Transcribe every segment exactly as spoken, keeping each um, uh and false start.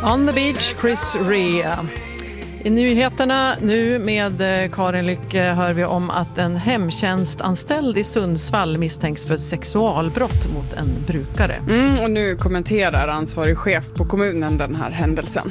On the beach, Chris Rea. I nyheterna nu med Karin Lycke hör vi om att en hemtjänstanställd i Sundsvall misstänks för sexualbrott mot en brukare. Mm, och nu kommenterar ansvarig chef på kommunen den här händelsen.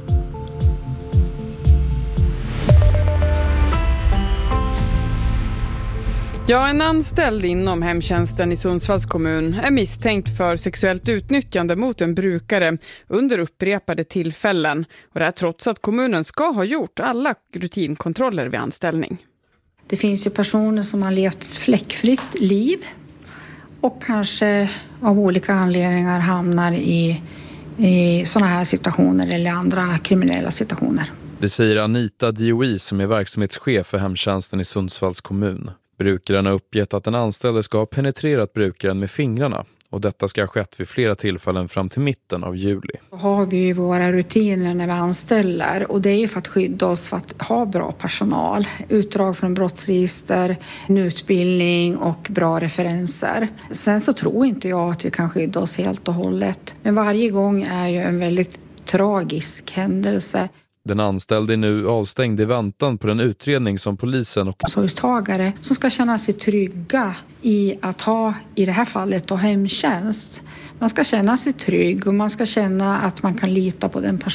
Ja, en anställd inom hemtjänsten i Sundsvalls kommun är misstänkt för sexuellt utnyttjande mot en brukare under upprepade tillfällen. Och det är trots att kommunen ska ha gjort alla rutinkontroller vid anställning. Det finns ju personer som har levt ett fläckfritt liv och kanske av olika anledningar hamnar i, i sådana här situationer eller andra kriminella situationer. Det säger Anita Dioi som är verksamhetschef för hemtjänsten i Sundsvalls kommun. Brukaren har uppgett att den anställde ska ha penetrerat brukaren med fingrarna och detta ska ha skett vid flera tillfällen fram till mitten av juli. Då har vi ju våra rutiner när vi anställer och det är ju för att skydda oss för att ha bra personal. Utdrag från brottsregister, en utbildning och bra referenser. Sen så tror inte jag att vi kan skydda oss helt och hållet. Men varje gång är ju en väldigt tragisk händelse. Den anställde är nu avstängd i väntan på den utredning som polisen och omsorgstagare som ska känna sig trygga i att ha, i det här fallet då, hemtjänst. Man ska känna sig trygg och man ska känna att man kan lita på den personen.